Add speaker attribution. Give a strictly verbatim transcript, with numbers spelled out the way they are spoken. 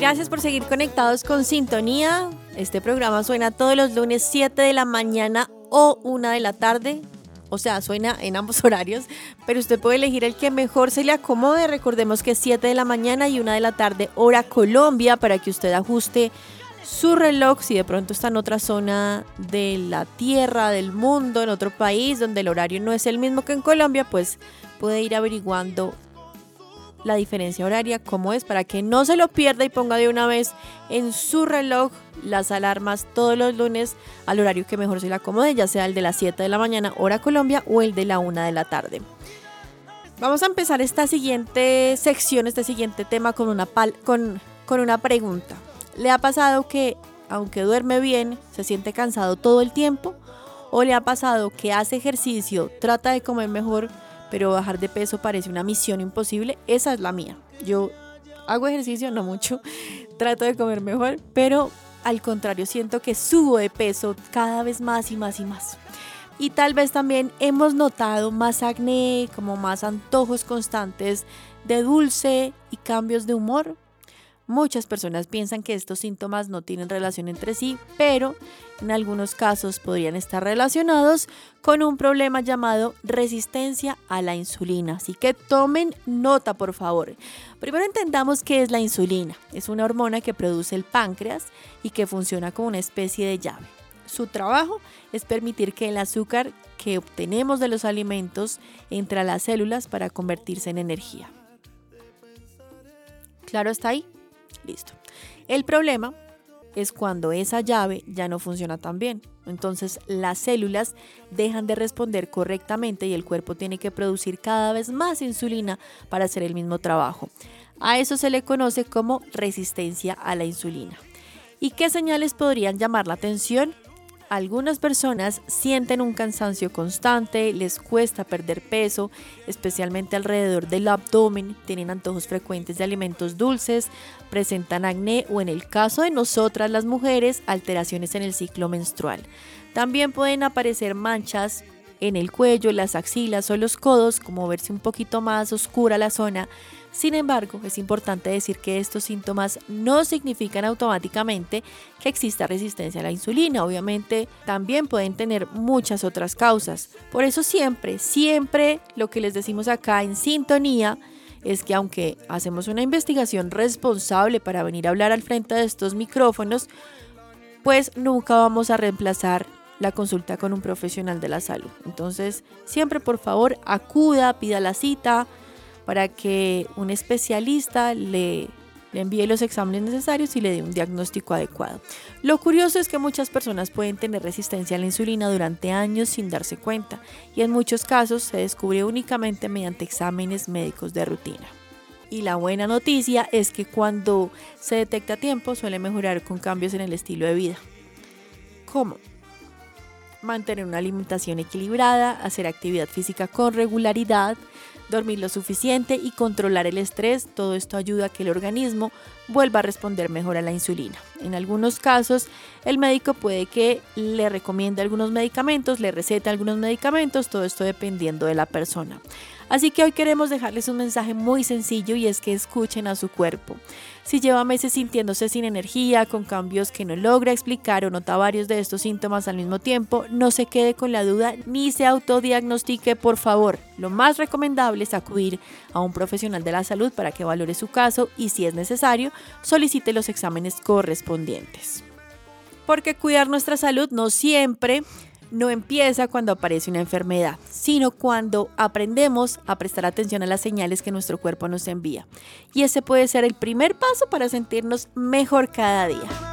Speaker 1: Gracias por seguir conectados con Sintonía. Este programa suena todos los lunes siete de la mañana o una de la tarde. O sea, suena en ambos horarios, pero usted puede elegir el que mejor se le acomode. Recordemos que es siete de la mañana y una de la tarde, hora Colombia, para que usted ajuste su reloj. Si de pronto está en otra zona de la tierra, del mundo, en otro país, donde el horario no es el mismo que en Colombia, pues puede ir averiguando la diferencia horaria, cómo es, para que no se lo pierda y ponga de una vez en su reloj las alarmas todos los lunes al horario que mejor se le acomode, ya sea el de las siete de la mañana, hora Colombia, o el de la una de la tarde. Vamos a empezar esta siguiente sección, este siguiente tema con una, pal- con, con una pregunta. ¿Le ha pasado que, aunque duerme bien, se siente cansado todo el tiempo? ¿O le ha pasado que hace ejercicio, trata de comer mejor, pero bajar de peso parece una misión imposible? Esa es la mía. Yo hago ejercicio, no mucho, trato de comer mejor, pero al contrario, siento que subo de peso cada vez más y más y más. Y tal vez también hemos notado más acné, como más antojos constantes de dulce y cambios de humor. Muchas personas piensan que estos síntomas no tienen relación entre sí, pero en algunos casos podrían estar relacionados con un problema llamado resistencia a la insulina. Así que tomen nota, por favor. Primero entendamos qué es la insulina. Es una hormona que produce el páncreas y que funciona como una especie de llave. Su trabajo es permitir que el azúcar que obtenemos de los alimentos entre a las células para convertirse en energía. ¿Claro está ahí? Listo. El problema es cuando esa llave ya no funciona tan bien. Entonces las células dejan de responder correctamente y el cuerpo tiene que producir cada vez más insulina para hacer el mismo trabajo. A eso se le conoce como resistencia a la insulina. ¿Y qué señales podrían llamar la atención? Algunas personas sienten un cansancio constante, les cuesta perder peso, especialmente alrededor del abdomen, tienen antojos frecuentes de alimentos dulces, presentan acné o, en el caso de nosotras las mujeres, alteraciones en el ciclo menstrual. También pueden aparecer manchas en el cuello, las axilas o los codos, como verse un poquito más oscura la zona. Sin embargo, es importante decir que estos síntomas no significan automáticamente que exista resistencia a la insulina. Obviamente, también pueden tener muchas otras causas. Por eso siempre, siempre lo que les decimos acá en Sintonía es que, aunque hacemos una investigación responsable para venir a hablar al frente de estos micrófonos, pues nunca vamos a reemplazar la consulta con un profesional de la salud. Entonces, siempre, por favor, acuda, pida la cita para que un especialista le, le envíe los exámenes necesarios y le dé un diagnóstico adecuado. Lo curioso es que muchas personas pueden tener resistencia a la insulina durante años sin darse cuenta, y en muchos casos se descubre únicamente mediante exámenes médicos de rutina. Y la buena noticia es que cuando se detecta a tiempo suele mejorar con cambios en el estilo de vida. ¿Cómo? Mantener una alimentación equilibrada, hacer actividad física con regularidad, dormir lo suficiente y controlar el estrés. Todo esto ayuda a que el organismo vuelva a responder mejor a la insulina. En algunos casos, el médico puede que le recomiende algunos medicamentos, le recete algunos medicamentos, todo esto dependiendo de la persona. Así que hoy queremos dejarles un mensaje muy sencillo, y es que escuchen a su cuerpo. Si lleva meses sintiéndose sin energía, con cambios que no logra explicar, o nota varios de estos síntomas al mismo tiempo, no se quede con la duda ni se autodiagnostique, por favor. Lo más recomendable es acudir a un profesional de la salud para que valore su caso y, si es necesario, solicite los exámenes correspondientes. Porque cuidar nuestra salud no siempre no empieza cuando aparece una enfermedad, sino cuando aprendemos a prestar atención a las señales que nuestro cuerpo nos envía. Y ese puede ser el primer paso para sentirnos mejor cada día.